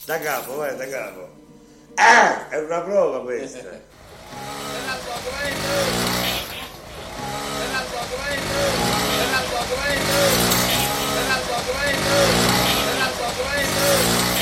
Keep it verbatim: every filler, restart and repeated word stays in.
Da capo, vai, da capo. Ah, è una prova questa. Fernando, come